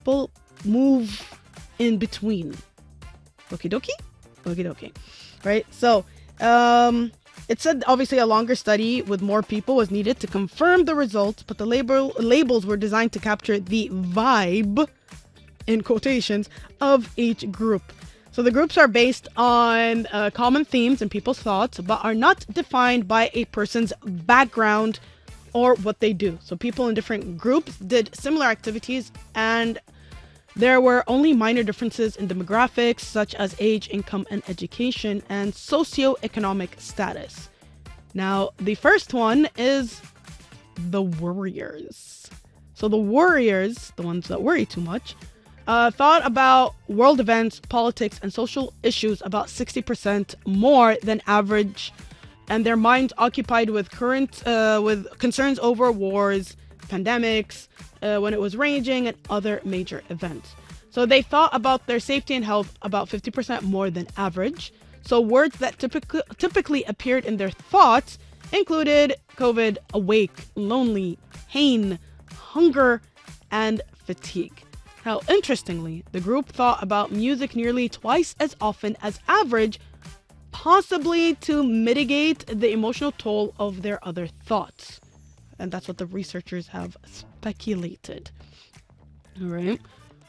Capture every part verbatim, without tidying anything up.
people move in between. Okie dokie? Okie dokie. Right? So, um, it said obviously a longer study with more people was needed to confirm the results, but the label labels were designed to capture the vibe, in quotations, of each group. So the groups are based on uh, common themes and people's thoughts, but are not defined by a person's background or what they do. So people in different groups did similar activities, and there were only minor differences in demographics, such as age, income, and education, and socioeconomic status. Now, the first one is the worriers. So the worriers, the ones that worry too much, uh, thought about world events, politics, and social issues about sixty percent more than average, and their minds occupied with current, uh, with concerns over wars, pandemics, uh, when it was raging, and other major events. So they thought about their safety and health about fifty percent more than average. So words that typically typically appeared in their thoughts included COVID, awake, lonely, pain, hunger, and fatigue. Now, interestingly, the group thought about music nearly twice as often as average, possibly to mitigate the emotional toll of their other thoughts. And that's what the researchers have speculated. All right.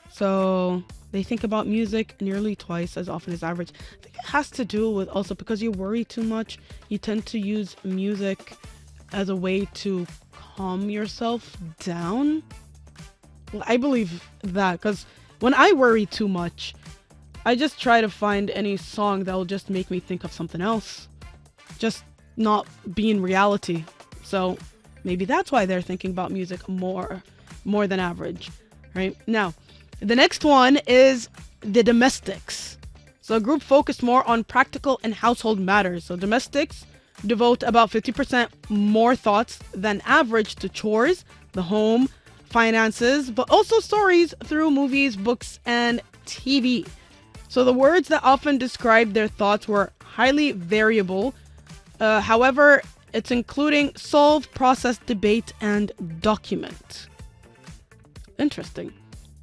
So they think about music nearly twice as often as average. I think it has to do with also because you worry too much, you tend to use music as a way to calm yourself down. Well, I believe that because when I worry too much, I just try to find any song that will just make me think of something else. Just not be in reality. So maybe that's why they're thinking about music more, more than average, right? Now, the next one is the domestics. So a group focused more on practical and household matters. So domestics devote about fifty percent more thoughts than average to chores, the home, finances, but also stories through movies, books, and T V. So the words that often described their thoughts were highly variable. Uh, however, it's including solve, process, debate, and document. Interesting.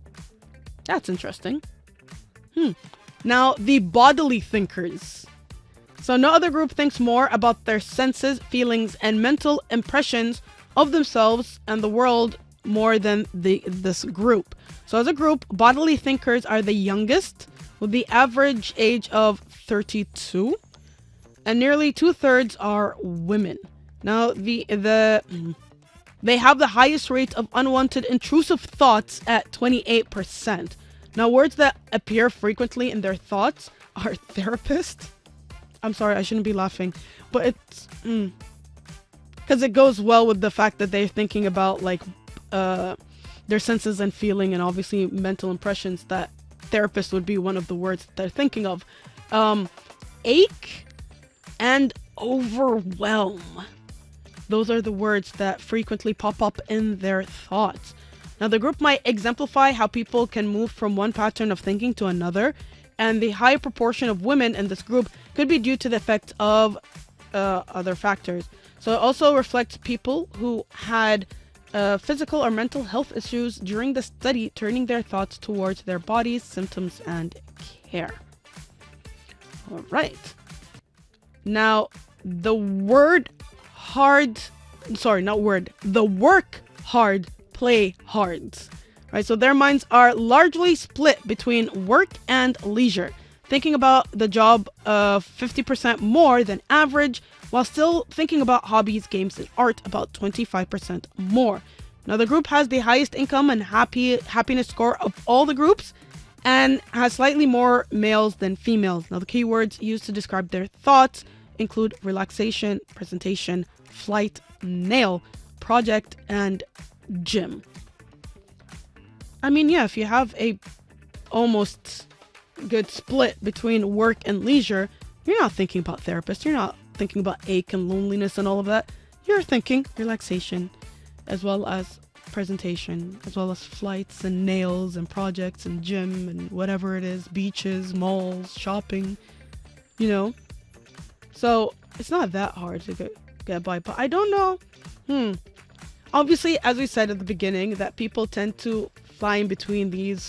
That's interesting. Hmm. Now, the bodily thinkers. So no other group thinks more about their senses, feelings, and mental impressions of themselves and the world more than the this group. So as a group, bodily thinkers are the youngest, with the average age of thirty-two, and nearly two-thirds are women. Now, the the they have the highest rate of unwanted intrusive thoughts at twenty-eight percent. Now, words that appear frequently in their thoughts are therapist. I'm sorry, I shouldn't be laughing, but it's because mm, it goes well with the fact that they're thinking about like uh, their senses and feeling, and obviously mental impressions. That therapist would be one of the words that they're thinking of. Um, ache and overwhelm. Those are the words that frequently pop up in their thoughts. Now, the group might exemplify how people can move from one pattern of thinking to another, and the high proportion of women in this group could be due to the effect of uh, other factors. So it also reflects people who had uh, physical or mental health issues during the study, turning their thoughts towards their bodies, symptoms, and care. All right. Now, the word hard, sorry, not word, the work hard, play hard. Right, so their minds are largely split between work and leisure, thinking about the job uh, fifty percent more than average, while still thinking about hobbies, games, and art about twenty-five percent more. Now, the group has the highest income and happy happiness score of all the groups, and has slightly more males than females. Now, the keywords used to describe their thoughts include relaxation, presentation, flight, nail, project, and gym. I mean, yeah, if you have a almost good split between work and leisure, you're not thinking about therapists, you're not thinking about ache and loneliness and all of that. You're thinking relaxation, as well as presentation, as well as flights and nails and projects and gym and whatever it is, beaches, malls, shopping, you know. So it's not that hard to get, get by, but I don't know. Hmm. Obviously, as we said at the beginning, that people tend to flying between these